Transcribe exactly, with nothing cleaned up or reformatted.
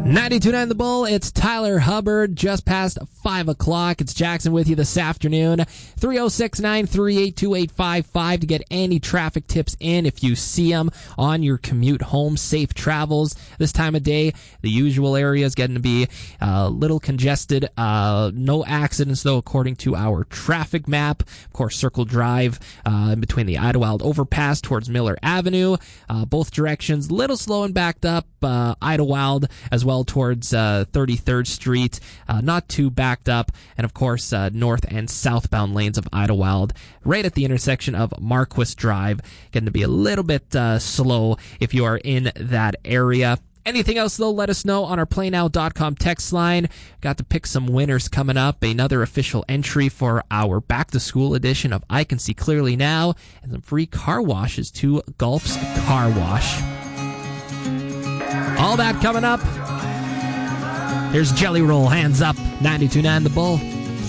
ninety-two point nine The Bull, it's Tyler Hubbard, just past five o'clock. It's Jackson with you this afternoon. three oh six, nine three eight, two eight five five to get any traffic tips in if you see them on your commute home. Safe travels. This time of day, the usual area is getting to be a little congested. Uh, no accidents, though, according to our traffic map. Of course, Circle Drive uh, in between the Idlewild overpass towards Miller Avenue. Uh, both directions, little slow and backed up. Uh, Idlewild as well towards uh, thirty-third Street, uh, not too backed up, and of course uh, north and southbound lanes of Idlewild right at the intersection of Marquis Drive, getting to be a little bit uh, slow if you are in that area. Anything else, though, let us know on our play now dot com text line. Got to pick some winners coming up. Another official entry for our back-to-school edition of I Can See Clearly Now, and some free car washes to Gulf's Car Wash. All that coming up. Here's Jelly Roll, Hands Up, ninety-two point nine The Bull.